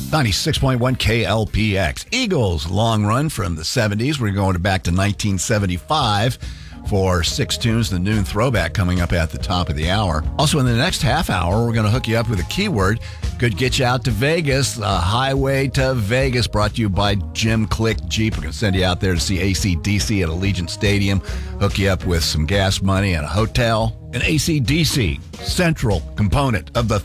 96.1 KLPX. Eagles, long run from the 70s. We're going back to 1975 for 6 tunes, the noon throwback coming up at the top of the hour. Also, in the next half hour, we're going to hook you up with a keyword. Could get you out to Vegas. The Highway to Vegas, brought to you by Jim Click Jeep. We're going to send you out there to see AC/DC at Allegiant Stadium, hook you up with some gas money and a hotel. An AC/DC central component of the